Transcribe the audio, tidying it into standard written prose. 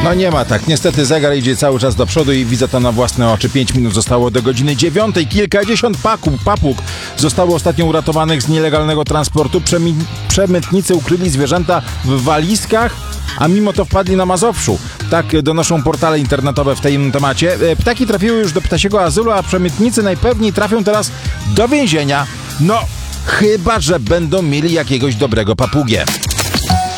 No nie ma tak. Niestety zegar idzie cały czas do przodu i widzę to na własne oczy. 5 minut zostało do godziny 9. Kilkadziesiąt papug zostało ostatnio uratowanych z nielegalnego transportu. Przemytnicy ukryli zwierzęta w walizkach, a mimo to wpadli na Mazowszu. Tak donoszą portale internetowe w tym temacie. Ptaki trafiły już do ptasiego azylu, a przemytnicy najpewniej trafią teraz do więzienia. No, chyba że będą mieli jakiegoś dobrego papugę.